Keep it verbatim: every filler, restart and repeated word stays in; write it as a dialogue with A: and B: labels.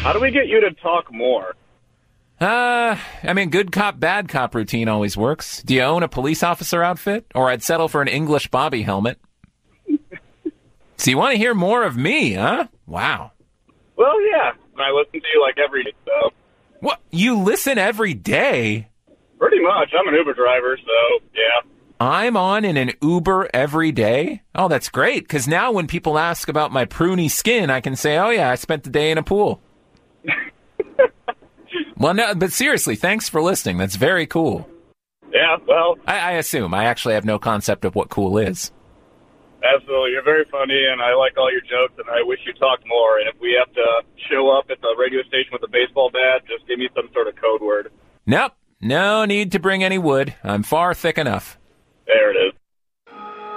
A: How do we get you to talk more?
B: Uh, I mean, good cop, bad cop routine always works. Do you own a police officer outfit? Or I'd settle for an English Bobby helmet. So you want to hear more of me, huh? Wow.
A: Well, yeah. I listen to you like every day, so.
B: What? You listen every day?
A: Pretty much. I'm an Uber driver, so, yeah.
B: I'm on in an Uber every day? Oh, that's great, because now when people ask about my pruny skin, I can say, oh, yeah, I spent the day in a pool. Well, no, but seriously, thanks for listening. That's very cool.
A: Yeah, well.
B: I, I assume. I actually have no concept of what cool is.
A: Absolutely. You're very funny, and I like all your jokes, and I wish you talked more. And if we have to show up at the radio station with a baseball bat, just give me some sort of code word.
B: Nope. No need to bring any wood. I'm far thick enough.
A: There it is.